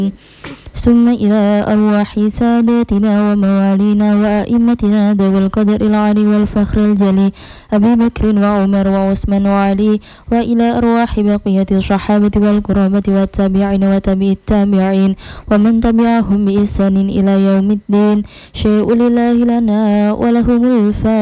ثم إلى أرواح ساداتنا وموالينا وأئمتنا ذوي القدر العالي والفخر الجلي أبي بكر وعمر وعثمان وعلي، وإلى أرواح بقية الصحابة والقرابة والتابعين وتابعي التابعين ومن تبعهم بإحسان إلى يوم الدين. شيء لله لنا ولهم الفاتحة.